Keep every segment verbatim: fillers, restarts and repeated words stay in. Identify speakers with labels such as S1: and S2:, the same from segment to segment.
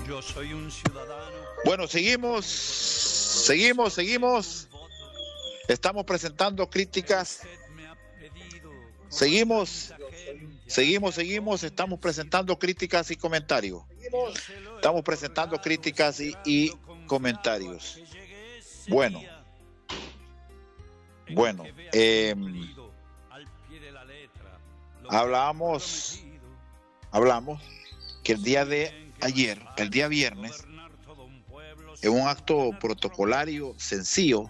S1: Yo soy un ciudadano.
S2: Bueno, seguimos, seguimos, seguimos. Estamos presentando críticas. Seguimos, seguimos, seguimos. Estamos presentando críticas y comentarios. Estamos presentando críticas y, y comentarios. Bueno, bueno, eh, hablamos, hablamos que el día de ayer, el día viernes, en un acto protocolario sencillo,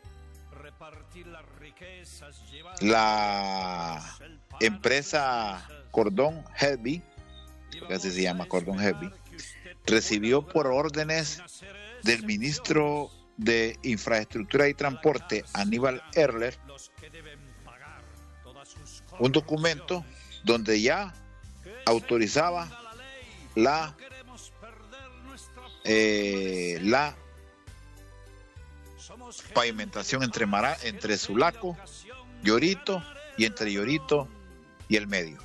S2: la empresa Cordón Heavy, que así se llama Cordón Heavy, recibió por órdenes del ministro de Infraestructura y Transporte, Aníbal Erler, un documento donde ya autorizaba la eh, la pavimentación entre Mara, entre Sulaco, Llorito y entre Llorito y el medio.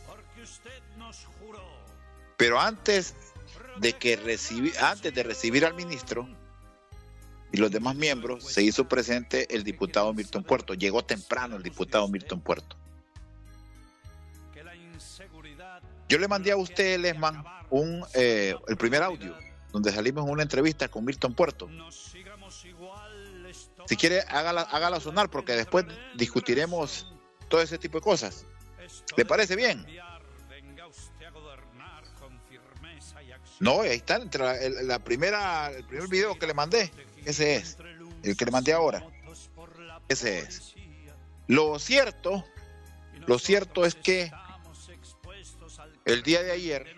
S2: Pero antes de que recibi, antes de recibir al ministro y los demás miembros, se hizo presente el diputado Milton Puerto. Llegó temprano el diputado Milton Puerto. Yo le mandé a usted, Lesman, un eh, el primer audio donde salimos en una entrevista con Milton Puerto. Si quiere, hágala, hágala sonar, porque después discutiremos todo ese tipo de cosas. ¿Le parece bien? No, ahí está, entre la, el, la primera, el primer video que le mandé, ese es, el que le mandé ahora, ese es. Lo cierto, lo cierto es que el día de ayer,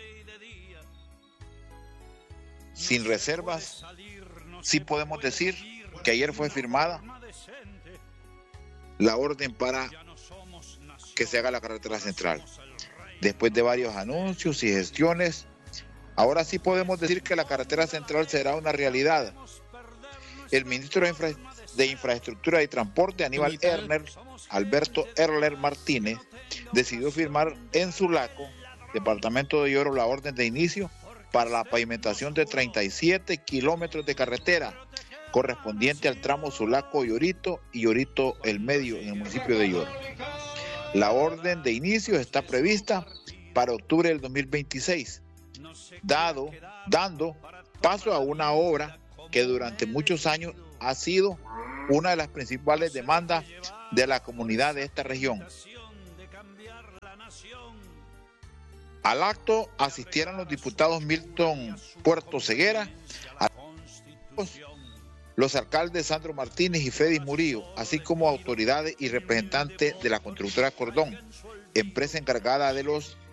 S2: sin reservas, sí podemos decir que ayer fue firmada la orden para que se haga la carretera central. Después de varios anuncios y gestiones, ahora sí podemos decir que la carretera central será una realidad. El ministro de, Infra de Infraestructura y Transporte, Aníbal Erler, Alberto Erler Martínez, decidió firmar en Sulaco, departamento de Lloro, la orden de inicio para la pavimentación de treinta y siete kilómetros de carretera correspondiente al tramo Sulaco-Llorito y Llorito-El Medio en el municipio de Lloro. La orden de inicio está prevista para octubre del dos mil veintiséis, dado, dando paso a una obra que durante muchos años ha sido una de las principales demandas de la comunidad de esta región. Al acto asistieron los diputados Milton Puerto Ceguera, los alcaldes Sandro Martínez y Freddy Murillo, así como autoridades y representantes de la constructora Cordón, empresa encargada de los